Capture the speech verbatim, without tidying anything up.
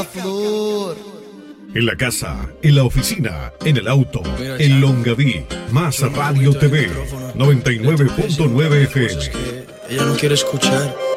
Flor. En la casa, en la oficina, en el auto, Mira, en Chano, Longaví, Más Toma un Radio poquito de T V, micrófono. noventa y nueve Te voy a decir punto nueve cosas F M. que ella no quiere escuchar.